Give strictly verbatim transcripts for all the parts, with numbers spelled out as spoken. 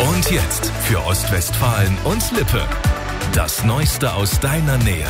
Und jetzt für Ostwestfalen und Lippe. Das Neueste aus deiner Nähe.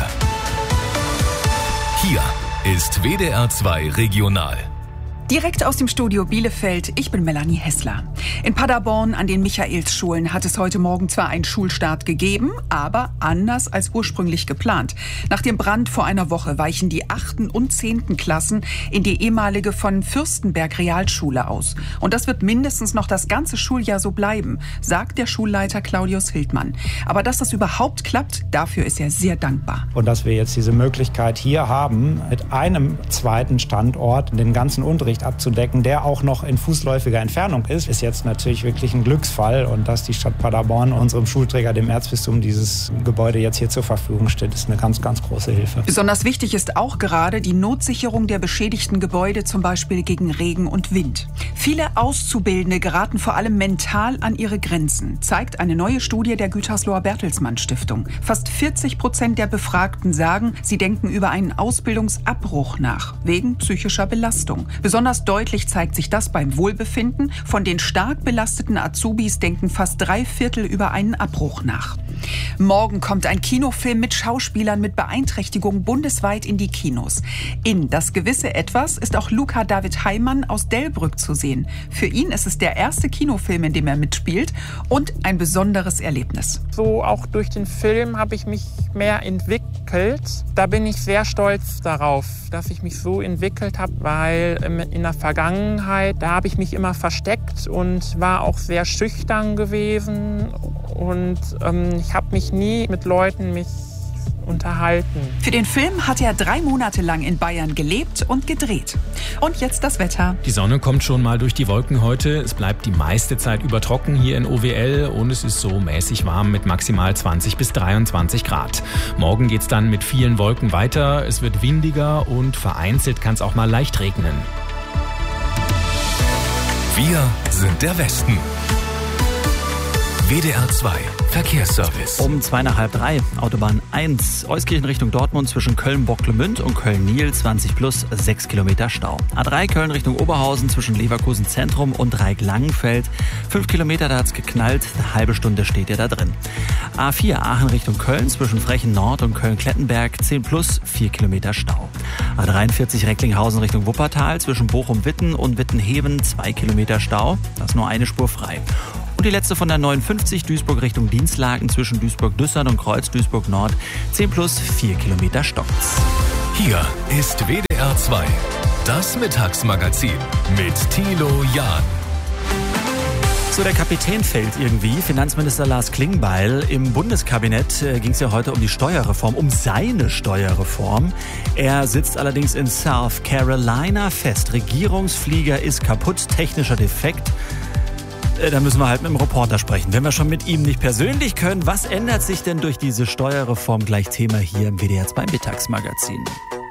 Hier ist W D R zwei Regional. Direkt aus dem Studio Bielefeld, ich bin Melanie Hessler. In Paderborn an den Michaelsschulen hat es heute Morgen zwar einen Schulstart gegeben, aber anders als ursprünglich geplant. Nach dem Brand vor einer Woche weichen die achten und zehnten Klassen in die ehemalige von Fürstenberg Realschule aus. Und das wird mindestens noch das ganze Schuljahr so bleiben, sagt der Schulleiter Claudius Hildmann. Aber dass das überhaupt klappt, dafür ist er sehr dankbar. Und dass wir jetzt diese Möglichkeit hier haben, mit einem zweiten Standort den ganzen Unterricht abzudecken, der auch noch in fußläufiger Entfernung ist, ist jetzt natürlich wirklich ein Glücksfall. Und dass die Stadt Paderborn unserem Schulträger, dem Erzbistum, dieses Gebäude jetzt hier zur Verfügung steht, ist eine ganz, ganz große Hilfe. Besonders wichtig ist auch gerade die Notsicherung der beschädigten Gebäude, zum Beispiel gegen Regen und Wind. Viele Auszubildende geraten vor allem mental an ihre Grenzen, zeigt eine neue Studie der Gütersloher Bertelsmann Stiftung. Fast vierzig Prozent der Befragten sagen, sie denken über einen Ausbildungsabbruch nach, wegen psychischer Belastung. Besonders deutlich zeigt sich das beim Wohlbefinden. Von den stark belasteten Azubis denken fast drei Viertel über einen Abbruch nach. Morgen kommt ein Kinofilm mit Schauspielern mit Beeinträchtigung bundesweit in die Kinos. In Das gewisse Etwas ist auch Luca David Heimann aus Delbrück zu sehen. Für ihn ist es der erste Kinofilm, in dem er mitspielt und ein besonderes Erlebnis. So auch durch den Film habe ich mich mehr entwickelt. Da bin ich sehr stolz darauf, dass ich mich so entwickelt habe, weil in der Vergangenheit, da habe ich mich immer versteckt und war auch sehr schüchtern gewesen und ähm, ich habe mich nie mit Leuten mich unterhalten. Für den Film hat er drei Monate lang in Bayern gelebt und gedreht. Und jetzt das Wetter. Die Sonne kommt schon mal durch die Wolken heute. Es bleibt die meiste Zeit über trocken hier in O W L und es ist so mäßig warm mit maximal zwanzig bis dreiundzwanzig Grad. Morgen geht's dann mit vielen Wolken weiter. Es wird windiger und vereinzelt kann es auch mal leicht regnen. Wir sind der Westen. W D R zwei Verkehrsservice. Um zwei nach halb drei, Autobahn eins, Euskirchen Richtung Dortmund zwischen Köln-Bocklemünd und Köln-Niel, zwanzig plus, sechs Kilometer Stau. A drei Köln Richtung Oberhausen zwischen Leverkusen Zentrum und Dreieck-Langenfeld, fünf Kilometer, da hat's geknallt, eine halbe Stunde steht ihr da drin. A vier Aachen Richtung Köln zwischen Frechen Nord und Köln-Klettenberg, zehn plus, vier Kilometer Stau. A dreiundvierzig Recklinghausen Richtung Wuppertal zwischen Bochum-Witten und Wittenheben, zwei Kilometer Stau, da ist nur eine Spur frei. Und die letzte von der neunundfünfzig Duisburg Richtung Dienstlaken zwischen Duisburg-Düssern und Kreuz-Duisburg-Nord. zehn plus, vier Kilometer stockt's. Hier ist W D R zwei, das Mittagsmagazin mit Thilo Jahn. So, der Kapitän fällt irgendwie. Finanzminister Lars Klingbeil. Im Bundeskabinett äh, ging es ja heute um die Steuerreform, um seine Steuerreform. Er sitzt allerdings in South Carolina fest. Regierungsflieger ist kaputt, technischer Defekt. Da müssen wir halt mit dem Reporter sprechen. Wenn wir schon mit ihm nicht persönlich können, was ändert sich denn durch diese Steuerreform? Gleich Thema hier im W D R zwei Mittagsmagazin.